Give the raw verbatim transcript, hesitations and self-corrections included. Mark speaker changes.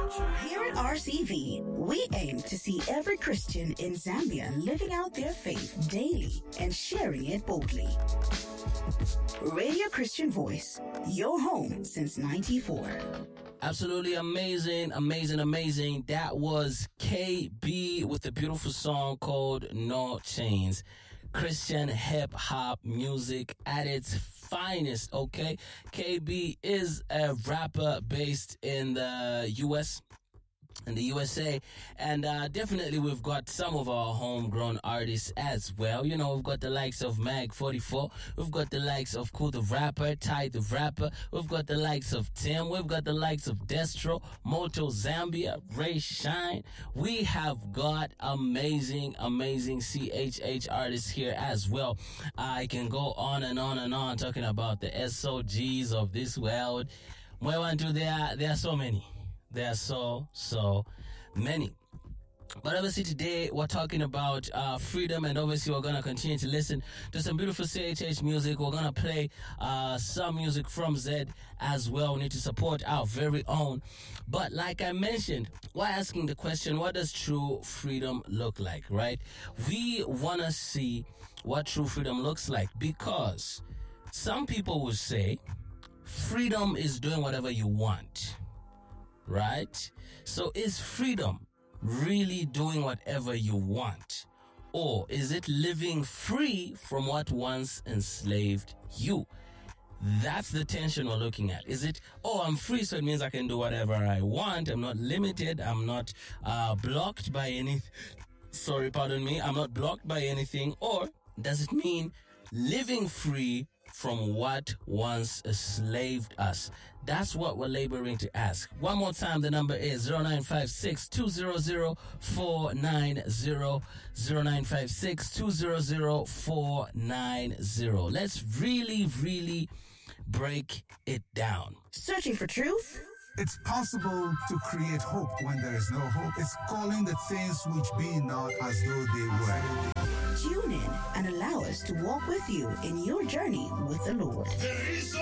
Speaker 1: Here at R C V, we aim to see every Christian in Zambia living out their faith daily and sharing it boldly. Radio Christian Voice, your home since ninety-four.
Speaker 2: Absolutely amazing, amazing, amazing. That was K B with a beautiful song called No Chains. Christian hip hop music at its finest, okay? K B is a rapper based in the U S, in the U S A, and uh, definitely we've got some of our homegrown artists as well. You know, we've got the likes of Mag forty-four, we've got the likes of Cool the Rapper, Ty the Rapper, we've got the likes of Tim, we've got the likes of Destro, Moto Zambia, Ray Shine. We have got amazing, amazing C H H artists here as well. I can go on and on and on talking about the S O Gs of this world. Well, there are, there are so many. There are so, so many. But obviously today we're talking about uh, freedom, and obviously we're going to continue to listen to some beautiful C H H music. We're going to play uh, some music from Zed as well. We need to support our very own. But like I mentioned, we're asking the question, what does true freedom look like, right? We want to see what true freedom looks like, because some people will say freedom is doing whatever you want. Right? So is freedom really doing whatever you want? Or is it living free from what once enslaved you? That's the tension we're looking at. Is it, oh, I'm free, so it means I can do whatever I want. I'm not limited. I'm not uh, blocked by any, sorry, pardon me. I'm not blocked by anything. Or does it mean living free from what once enslaved us? That's what we're laboring to ask. One more time, the number is zero nine five six, two zero zero, four nine zero, zero nine five six, two zero zero, four nine zero. Let's really, really break it down.
Speaker 1: Searching for truth?
Speaker 3: It's possible to create hope when there is no hope. It's calling the things which be not as though they were.
Speaker 1: Tune in and allow us to walk with you in your journey with the Lord.